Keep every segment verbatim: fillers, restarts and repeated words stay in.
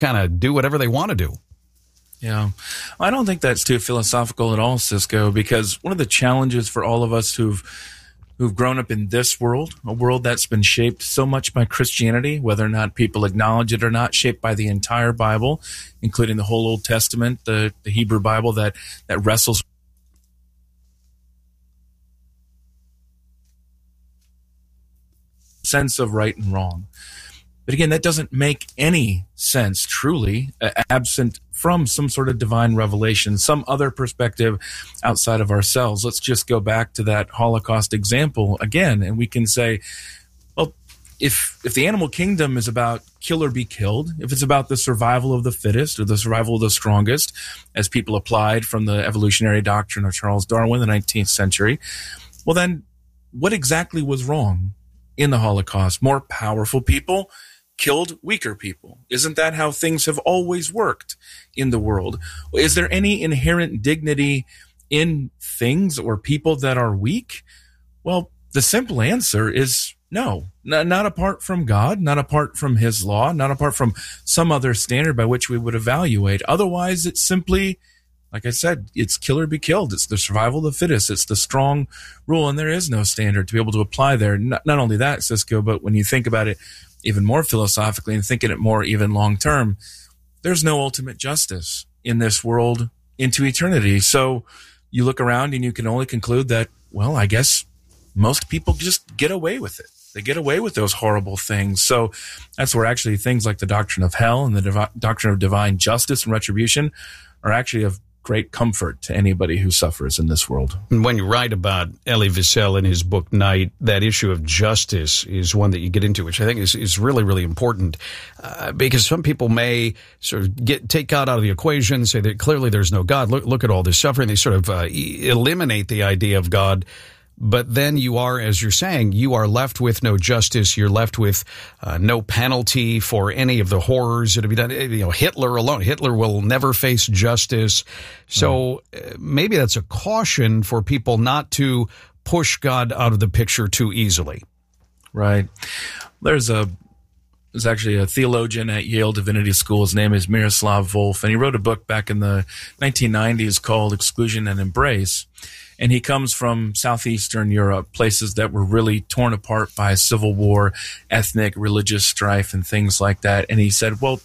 kind of do whatever they want to do. Yeah. I don't think that's too philosophical at all, Cisco, because one of the challenges for all of us who've who've grown up in this world, a world that's been shaped so much by Christianity, whether or not people acknowledge it or not, shaped by the entire Bible, including the whole Old Testament, the, the Hebrew Bible that, that wrestles sense of right and wrong. But again, that doesn't make any sense, truly, uh, absent from some sort of divine revelation, some other perspective outside of ourselves. Let's just go back to that Holocaust example again, and we can say, well, if if the animal kingdom is about kill or be killed, if it's about the survival of the fittest or the survival of the strongest, as people applied from the evolutionary doctrine of Charles Darwin in the nineteenth century, well then, what exactly was wrong in the Holocaust? More powerful people killed weaker people. Isn't that how things have always worked in the world? Is there any inherent dignity in things or people that are weak? Well, the simple answer is no. N- not apart from God, not apart from his law, not apart from some other standard by which we would evaluate. Otherwise, it's simply, like I said, it's kill or be killed. It's the survival of the fittest. It's the strong rule, and there is no standard to be able to apply there. Not, not only that, Cisco, but when you think about it even more philosophically and thinking it more even long term, there's no ultimate justice in this world into eternity. So you look around and you can only conclude that, well, I guess most people just get away with it. They get away with those horrible things. So that's where actually things like the doctrine of hell and the divi- doctrine of divine justice and retribution are actually of great comfort to anybody who suffers in this world. And when you write about Elie Wiesel in his book Night, that issue of justice is one that you get into, which I think is, is really, really important, uh, because some people may sort of get take God out of the equation, say that clearly there's no God. Look, look at all this suffering. They sort of uh, eliminate the idea of God. But then you are, as you're saying, you are left with no justice. You're left with uh, no penalty for any of the horrors that have been done. You know, Hitler alone, Hitler will never face justice. So uh, maybe that's a caution for people not to push God out of the picture too easily. Right. There's a There's actually a theologian at Yale Divinity School. His name is Miroslav Volf, and he wrote a book back in the nineteen nineties called Exclusion and Embrace. And he comes from southeastern Europe, places that were really torn apart by civil war, ethnic, religious strife, and things like that. And he said, well,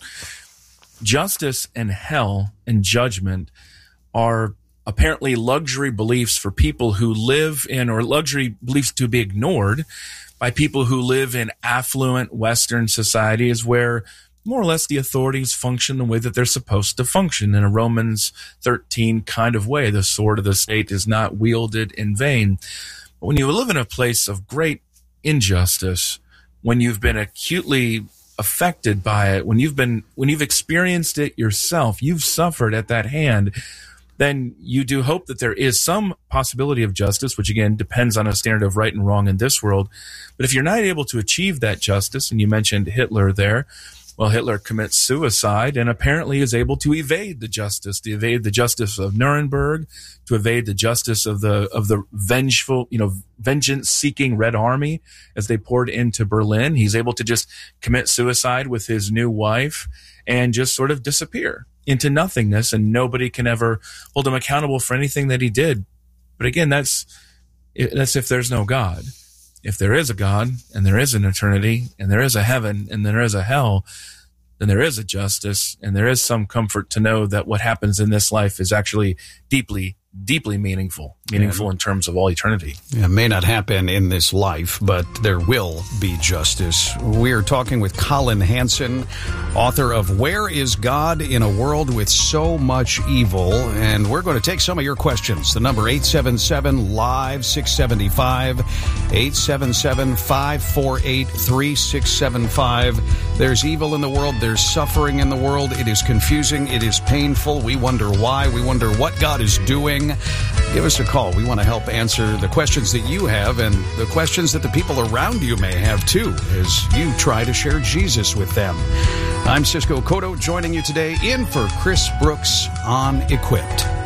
justice and hell and judgment are apparently luxury beliefs for people who live in, or luxury beliefs to be ignored by people who live in affluent Western societies where more or less the authorities function the way that they're supposed to function in a Romans thirteen kind of way. The sword of the state is not wielded in vain. But when you live in a place of great injustice, when you've been acutely affected by it, when you've been, when you've experienced it yourself, you've suffered at that hand, then you do hope that there is some possibility of justice, which again depends on a standard of right and wrong in this world. But if you're not able to achieve that justice, and you mentioned Hitler there, well, Hitler commits suicide and apparently is able to evade the justice, to evade the justice of Nuremberg, to evade the justice of the of the vengeful, you know, vengeance-seeking Red Army as they poured into Berlin. He's able to just commit suicide with his new wife and just sort of disappear into nothingness, and nobody can ever hold him accountable for anything that he did. But again, that's that's if there's no God. If there is a God, and there is an eternity, and there is a heaven, and there is a hell, then there is a justice, and there is some comfort to know that what happens in this life is actually deeply, deeply meaningful, meaningful yeah. in terms of all eternity. Yeah, it may not happen in this life, but there will be justice. We are talking with Collin Hansen, author of Where is God in a World with So Much Evil? And we're going to take some of your questions. The number eight seven seven, live, six seven five, eight seven seven, five four eight, three six seven five. There's evil in the world. There's suffering in the world. It is confusing. It is painful. We wonder why. We wonder what God is doing. Give us a call. We want to help answer the questions that you have and the questions that the people around you may have too as you try to share Jesus with them. I'm Cisco Cotto, joining you today in for Chris Brooks on Equipped.